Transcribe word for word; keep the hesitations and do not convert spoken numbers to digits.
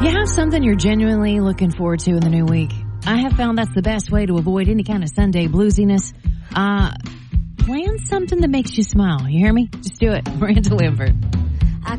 You have something you're genuinely looking forward to in the new week. I have found that's the best way to avoid any kind of Sunday bluesiness. Uh, plan something that makes you smile. You hear me? Just do it. Miranda Lambert.